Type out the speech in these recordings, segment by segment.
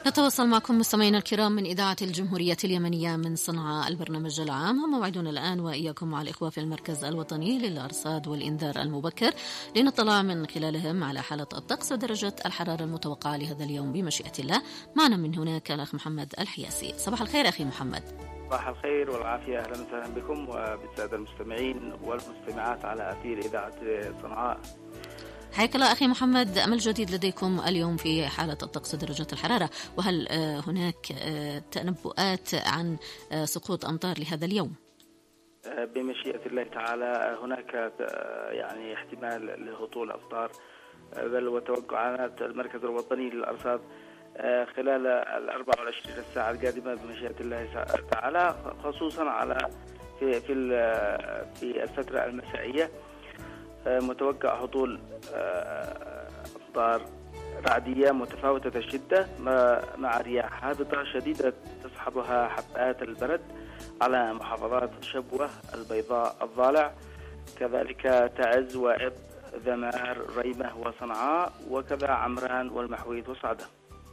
نتواصل معكم مستمعينا الكرام من إذاعة الجمهورية اليمنية من صنعاء. البرنامج العام موعدنا الآن وإياكم مع الإخوة في المركز الوطني للأرصاد والإنذار المبكر لنطلع من خلالهم على حالة الطقس ودرجة الحرارة المتوقعة لهذا اليوم بمشيئة الله. معنا من هناك الأخ محمد الحياسي. صباح الخير أخي محمد. صباح الخير والعافية، أهلا وسهلا بكم وبالسادة المستمعين والمستمعات على أثير إذاعة صنعاء. حياك الله أخي محمد. ما الجديد لديكم اليوم في حالة الطقس ودرجة الحرارة؟ وهل هناك تنبؤات عن سقوط أمطار لهذا اليوم؟ بمشيئة الله تعالى هناك يعني احتمال لهطول أمطار، بل وتوقعات المركز الوطني للأرصاد خلال 24 ساعة القادمة بمشيئة الله تعالى، خصوصا على في الفترة المسائية متوقع هطول أمطار رعدية متفاوتة الشدة مع رياح هابطة شديدة تصحبها حبات البرد على محافظات شبوة، البيضاء، الضالع، كذلك تعز وإب، ذمار، ريمة وصنعاء، وكذا عمران والمحويد وصعدة.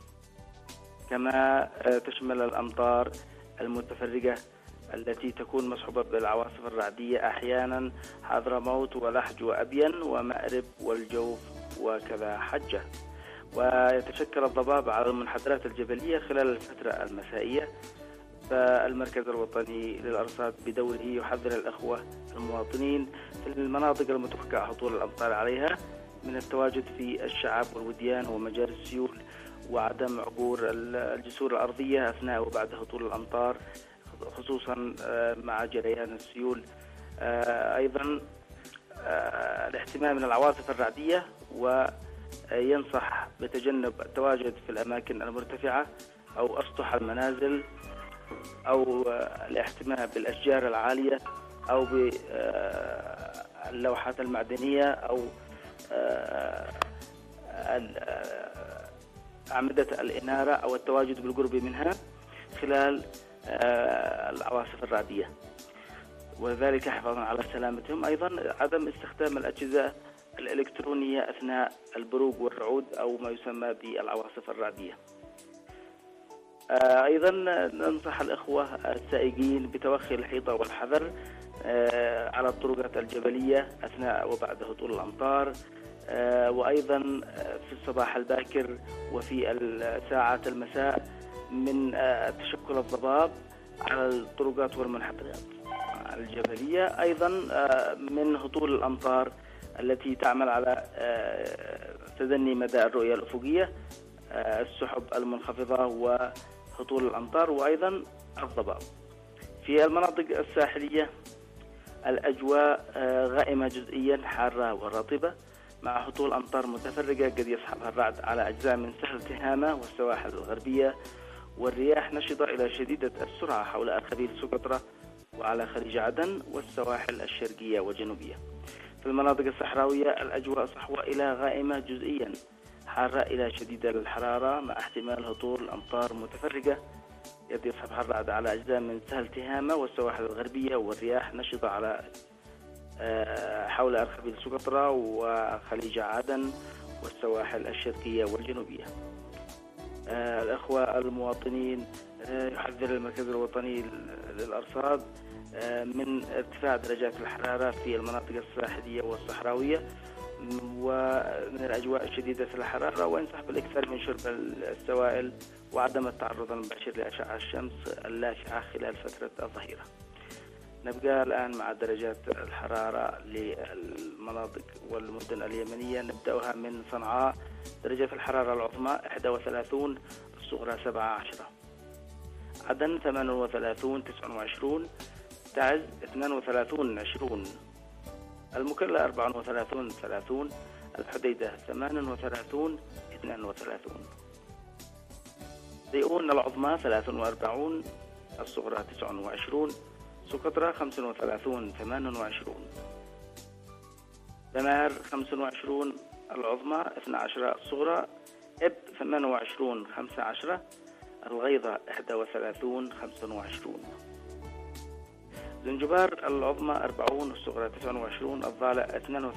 كما تشمل الأمطار المتفرقة التي تكون مصحوبة بالعواصف الرعدية أحيانا حضرموت ولحج وأبين ومأرب والجوف وكذا حجة. ويتشكل الضباب على المنحدرات الجبلية خلال الفترة المسائية. فالمركز الوطني للأرصاد بدوره يحذر الأخوة المواطنين في المناطق المتوقع هطول الأمطار عليها من التواجد في الشعاب والوديان ومجاري السيول، وعدم عبور الجسور الأرضية أثناء وبعد هطول الأمطار، خصوصا مع جريان السيول. أيضا الاحتمال من العواصف الرعدية، وينصح بتجنب التواجد في الأماكن المرتفعة أو أسطح المنازل، أو الاحتماء بالأشجار العالية أو باللوحات المعدنية أو أعمدة الإنارة أو التواجد بالقرب منها خلال العواصف الرعدية، وذلك حفاظا على سلامتهم. أيضا عدم استخدام الأجهزة الإلكترونية أثناء البروق والرعود أو ما يسمى بالعواصف الرعدية. أيضا ننصح الأخوة السائقين بتوخي الحيطة والحذر على الطرقات الجبلية أثناء وبعد هطول الأمطار، وأيضا في الصباح الباكر وفي ساعات المساء من تشكل الضباب على الطرقات والمنحدرات الجبلية. أيضا من هطول الأمطار التي تعمل على تدني مدى الرؤية الأفقية، السحب المنخفضة وهطول الأمطار، وأيضا الضباب. في المناطق الساحلية الأجواء غائمة جزئيا حارة ورطبة مع هطول أمطار متفرقة قد يصحبها الرعد على أجزاء من سهل تهامة والسواحل الغربية، والرياح نشطة إلى شديدة السرعة حول أرخبيل سقطرى وعلى خليج عدن والسواحل الشرقية والجنوبية. في المناطق الصحراوية الأجواء صحوة إلى غائمة جزئيا حارة إلى شديدة الحرارة مع احتمال هطول أمطار متفرقة قد يصحبها الرعد على أجزاء من سهل تهامة والسواحل الغربية، والرياح نشطة على حول أرخبيل سقطرى وخليج عدن والسواحل الشرقية والجنوبية. الأخوة المواطنين يحذر المركز الوطني للأرصاد من ارتفاع درجات الحرارة في المناطق الساحلية والصحراوية ومن الأجواء الشديدة الحرارة، وينصح بالإكثار من شرب السوائل وعدم التعرض المباشر لأشعة الشمس اللاشعة خلال فترة الظهيرة. نبقى الآن مع درجات الحرارة للمناطق والمدن اليمنية. نبدأها من صنعاء. درجة الحرارة العظمى 31، الصغرى 17. عدن 38 29. تعز 32 20. المكلا 34 30. الحديدة 38 32. ديئون العظمى 43، الصغرى 29. سقطرى 35 28. ذمار 25، العظمى 12، الصغرى. إب 28 15. الغيضة 31 25. زنجبار العظمى 40، الصغرى 29. الضالع 32